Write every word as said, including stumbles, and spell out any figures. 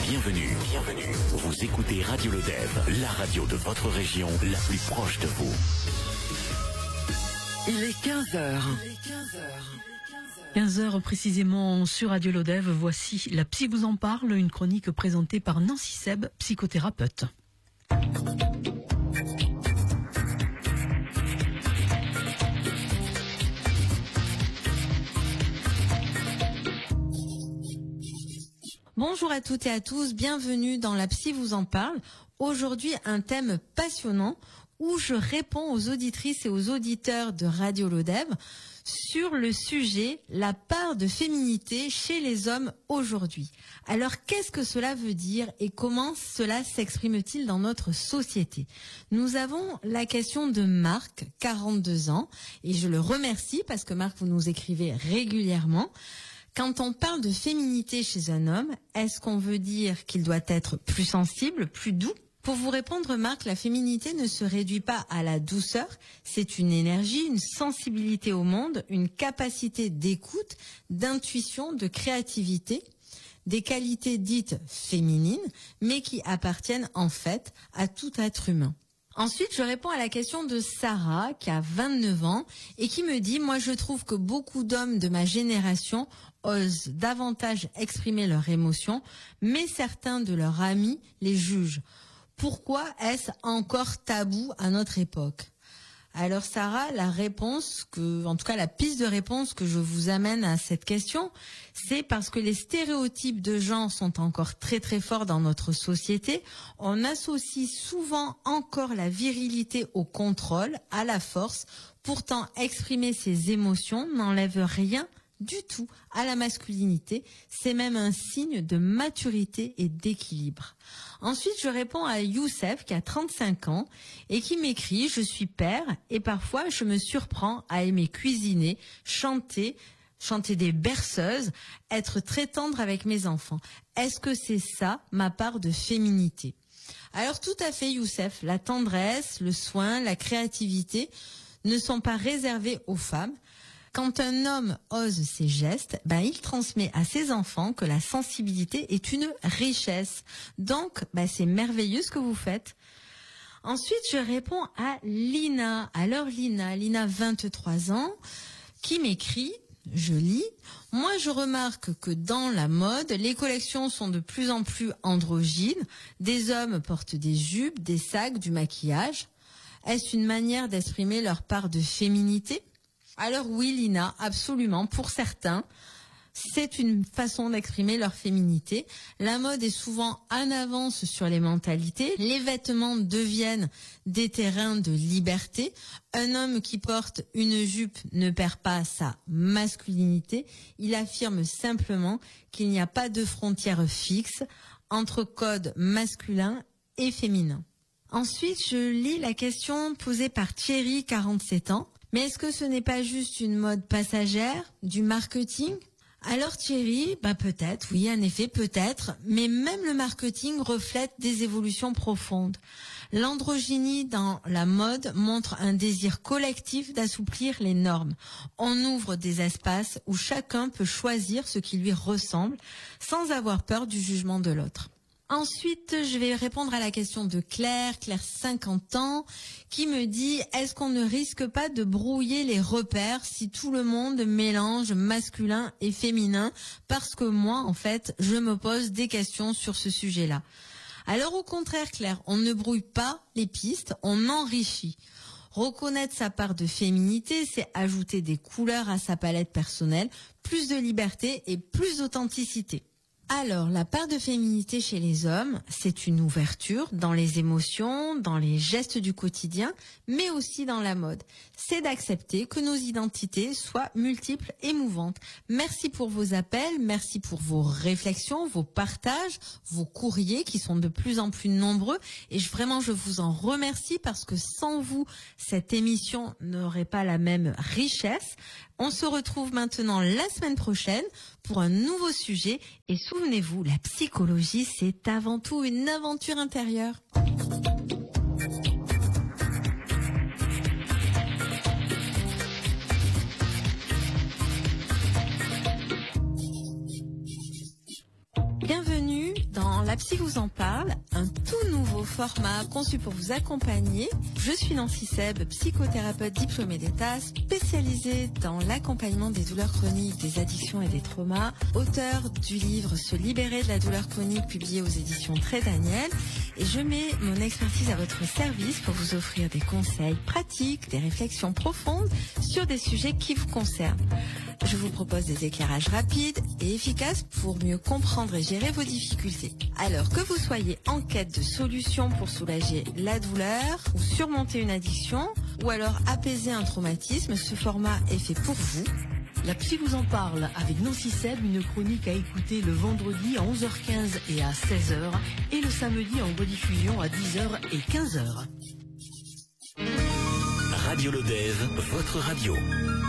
Bienvenue, bienvenue. Vous écoutez Radio Lodève, la radio de votre région, la plus proche de vous. Il est quinze heures. quinze heures précisément sur Radio Lodève. Voici La Psy vous en parle, une chronique présentée par Nancy Seb, psychothérapeute. Bonjour à toutes et à tous, bienvenue dans La Psy vous en parle. Aujourd'hui, un thème passionnant où je réponds aux auditrices et aux auditeurs de Radio Lodève sur le sujet la part de féminité chez les hommes aujourd'hui. Alors, qu'est-ce que cela veut dire et comment cela s'exprime-t-il dans notre société? Nous avons la question de Marc, quarante-deux ans, et je le remercie parce que Marc, vous nous écrivez régulièrement. Quand on parle de féminité chez un homme, est-ce qu'on veut dire qu'il doit être plus sensible, plus doux? Pour vous répondre, Marc, la féminité ne se réduit pas à la douceur. C'est une énergie, une sensibilité au monde, une capacité d'écoute, d'intuition, de créativité, des qualités dites féminines, mais qui appartiennent en fait à tout être humain. Ensuite, je réponds à la question de Sarah, qui a vingt-neuf ans, et qui me dit « Moi, je trouve que beaucoup d'hommes de ma génération osent davantage exprimer leurs émotions, mais certains de leurs amis les jugent. Pourquoi est-ce encore tabou à notre époque ?» Alors Sarah, la réponse que, en tout cas la piste de réponse que je vous amène à cette question, c'est parce que les stéréotypes de genre sont encore très très forts dans notre société. On associe souvent encore la virilité au contrôle, à la force. Pourtant, exprimer ses émotions n'enlève rien du tout à la masculinité, c'est même un signe de maturité et d'équilibre. Ensuite, je réponds à Youssef qui a trente-cinq ans et qui m'écrit « Je suis père et parfois je me surprends à aimer cuisiner, chanter, chanter des berceuses, être très tendre avec mes enfants. Est-ce que c'est ça ma part de féminité ?» Alors tout à fait Youssef, la tendresse, le soin, la créativité ne sont pas réservés aux femmes. Quand un homme ose ses gestes, ben il transmet à ses enfants que la sensibilité est une richesse. Donc, ben c'est merveilleux ce que vous faites. Ensuite, je réponds à Lina. Alors Lina, Lina, vingt-trois ans, qui m'écrit, je lis, « Moi, je remarque que dans la mode, les collections sont de plus en plus androgynes. Des hommes portent des jupes, des sacs, du maquillage. Est-ce une manière d'exprimer leur part de féminité ?» Alors oui, Lina, absolument. Pour certains, c'est une façon d'exprimer leur féminité. La mode est souvent en avance sur les mentalités. Les vêtements deviennent des terrains de liberté. Un homme qui porte une jupe ne perd pas sa masculinité. Il affirme simplement qu'il n'y a pas de frontière fixe entre code masculin et féminin. Ensuite, je lis la question posée par Thierry, quarante-sept ans. Mais est-ce que ce n'est pas juste une mode passagère, du marketing? Alors Thierry, bah peut-être, oui, en effet, peut-être, mais même le marketing reflète des évolutions profondes. L'androgynie dans la mode montre un désir collectif d'assouplir les normes. On ouvre des espaces où chacun peut choisir ce qui lui ressemble, sans avoir peur du jugement de l'autre. Ensuite, je vais répondre à la question de Claire, Claire cinquante ans, qui me dit « Est-ce qu'on ne risque pas de brouiller les repères si tout le monde mélange masculin et féminin ?» Parce que moi, en fait, je me pose des questions sur ce sujet-là. Alors au contraire, Claire, on ne brouille pas les pistes, on enrichit. Reconnaître sa part de féminité, c'est ajouter des couleurs à sa palette personnelle, plus de liberté et plus d'authenticité. Alors, la part de féminité chez les hommes, c'est une ouverture dans les émotions, dans les gestes du quotidien, mais aussi dans la mode. C'est d'accepter que nos identités soient multiples et mouvantes. Merci pour vos appels, merci pour vos réflexions, vos partages, vos courriers qui sont de plus en plus nombreux. Et je, vraiment, je vous en remercie parce que sans vous, cette émission n'aurait pas la même richesse. On se retrouve maintenant la semaine prochaine pour un nouveau sujet. Et souvenez-vous, la psychologie, c'est avant tout une aventure intérieure. Bienvenue dans La Psy vous en parle, un tout nouveau format conçu pour vous accompagner. Je suis Nancy Seb, psychothérapeute diplômée d'État, spécialisée dans l'accompagnement des douleurs chroniques, des addictions et des traumas, auteur du livre Se libérer de la douleur chronique publié aux éditions Très Daniel. Et je mets mon expertise à votre service pour vous offrir des conseils pratiques, des réflexions profondes sur des sujets qui vous concernent. Je vous propose des éclairages rapides et efficaces pour mieux comprendre et gérer vos difficultés. Alors que vous soyez en quête de solutions pour soulager la douleur ou surmonter une addiction ou alors apaiser un traumatisme, ce format est fait pour vous. La Psy vous en parle avec Nancy Seb, une chronique à écouter le vendredi à onze heures quinze et à seize heures et le samedi en rediffusion à dix heures et quinze heures. Radio Lodève, votre radio.